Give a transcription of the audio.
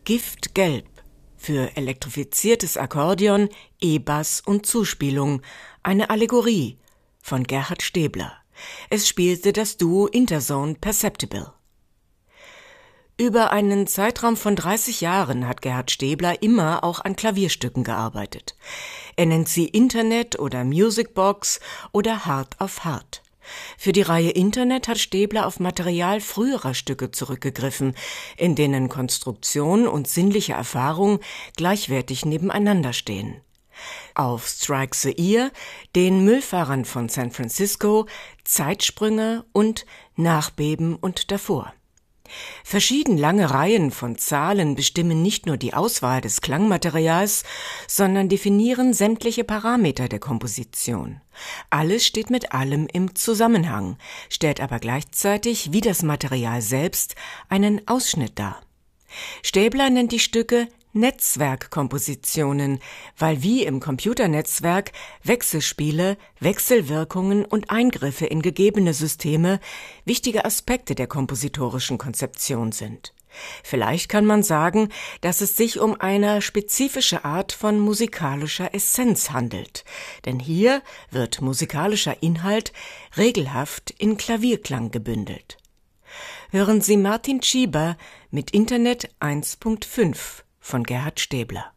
Giftgelb für elektrifiziertes Akkordeon, E-Bass und Zuspielung, eine Allegorie von Gerhard Stäbler. Es spielte das Duo Interzone Perceptible. Über einen Zeitraum von 30 Jahren hat Gerhard Stäbler immer auch an Klavierstücken gearbeitet. Er nennt sie Internet oder Musicbox oder Hart auf Hart. Für die Reihe Internet hat Stäbler auf Material früherer Stücke zurückgegriffen, in denen Konstruktion und sinnliche Erfahrung gleichwertig nebeneinander stehen. Auf Strike the Ear, den Müllfahrern von San Francisco, Zeitsprünge und Nachbeben und davor. Verschieden lange Reihen von Zahlen bestimmen nicht nur die Auswahl des Klangmaterials, sondern definieren sämtliche Parameter der Komposition. Alles steht mit allem im Zusammenhang, stellt aber gleichzeitig wie das Material selbst einen Ausschnitt dar. Stäbler nennt die Stücke Netzwerkkompositionen, weil wie im Computernetzwerk Wechselspiele, Wechselwirkungen und Eingriffe in gegebene Systeme wichtige Aspekte der kompositorischen Konzeption sind. Vielleicht kann man sagen, dass es sich um eine spezifische Art von musikalischer Essenz handelt, denn hier wird musikalischer Inhalt regelhaft in Klavierklang gebündelt. Hören Sie Martin Schieber mit Internet 1.5 von Gerhard Stäbler.